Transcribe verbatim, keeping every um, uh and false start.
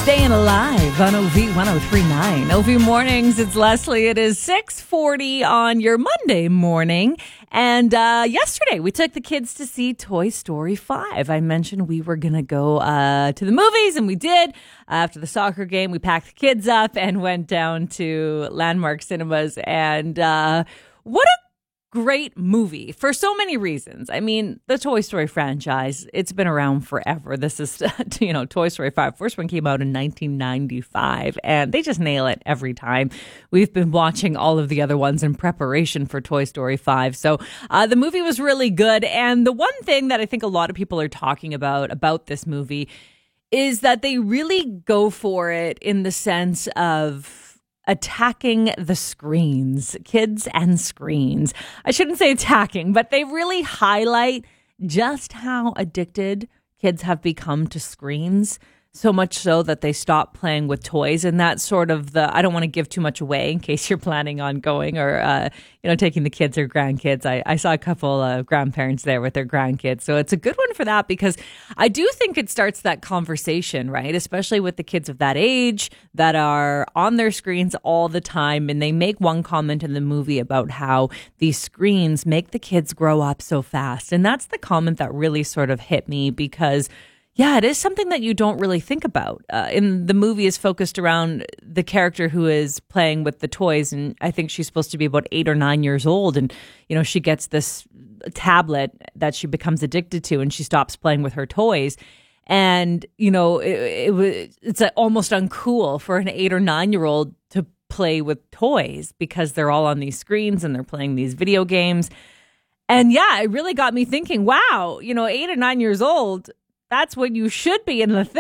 Staying alive on O V one oh three point nine. O V Mornings, it's Leslie. It is six forty on your Monday morning. And uh, yesterday, we took the kids to see Toy Story five. I mentioned we were going to go uh, to the movies, and we did. After the soccer game, we packed the kids up and went down to Landmark Cinemas. And uh, what a great movie for so many reasons. I mean, the Toy Story franchise, it's been around forever. This is, you know, Toy Story five. First one came out in nineteen ninety-five, and they just nail it every time. We've been watching all of the other ones in preparation for Toy Story five. So uh, the movie was really good. And the one thing that I think a lot of people are talking about, about this movie is that they really go for it in the sense of attacking the screens, kids and screens. I shouldn't say attacking, but they really highlight just how addicted kids have become to screens. So much so that they stop playing with toys, and that's sort of the, I don't want to give too much away in case you're planning on going or, uh, you know, taking the kids or grandkids. I, I saw a couple of grandparents there with their grandkids. So it's a good one for that because I do think it starts that conversation, right? Especially with the kids of that age that are on their screens all the time. And they make one comment in the movie about how these screens make the kids grow up so fast. And that's the comment that really sort of hit me because yeah, it is something that you don't really think about. Uh, in the movie is focused around the character who is playing with the toys, and I think she's supposed to be about eight or nine years old, and you know she gets this tablet that she becomes addicted to, and she stops playing with her toys. And you know it, it was it's almost uncool for an eight or nine year old to play with toys because they're all on these screens and they're playing these video games. And yeah, it really got me thinking. Wow, you know, eight or nine years old. That's when you should be in the